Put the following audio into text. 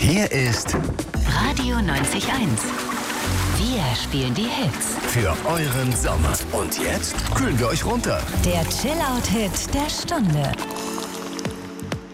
Hier ist Radio 90.1. Wir spielen die Hits. für euren Sommer. Und jetzt kühlen wir euch runter. Der Chill-Out-Hit der Stunde.